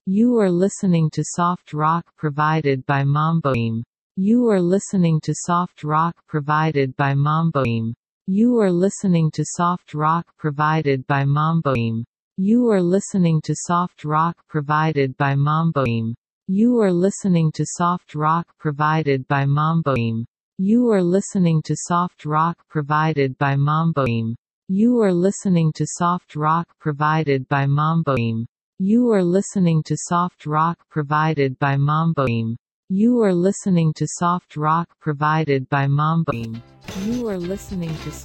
You are listening to soft rock provided by Mamboim. You are listening to soft rock provided by Mamboim. You are listening to soft rock provided by Mamboim. You are listening to soft rock provided by Mamboim. You are listening to soft rock provided by Mamboim. You are listening to soft rock provided by Mamboim. You are listening to soft rock provided by Mamboim. You are listening to soft rock provided by Mamboim. You are listening to soft rock provided by Mamboim. You are listening to